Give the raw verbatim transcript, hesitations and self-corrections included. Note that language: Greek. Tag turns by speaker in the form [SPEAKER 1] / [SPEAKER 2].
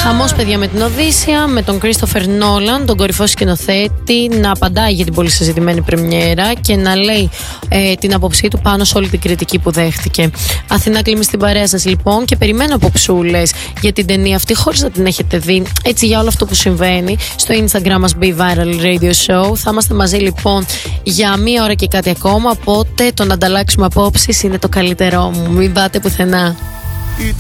[SPEAKER 1] Χαμός, παιδιά, με την Οδύσσια, με τον Κρίστοφερ Νόλαν, τον κορυφαίο σκηνοθέτη, να απαντάει για την πολύ συζητημένη πρεμιέρα και να λέει ε, την άποψή του πάνω σε όλη την κριτική που δέχτηκε. Αθηνά Κλίμη στην παρέα σας λοιπόν και περιμένω αποψούλες για την ταινία αυτή χωρίς να την έχετε δει. Έτσι, για όλο αυτό που συμβαίνει στο Instagram μας Be Viral Radio Show. Θα είμαστε μαζί λοιπόν για μία ώρα και κάτι ακόμα. Οπότε το να ανταλλάξουμε απόψεις είναι το καλύτερό μου. Μην πάτε πουθενά.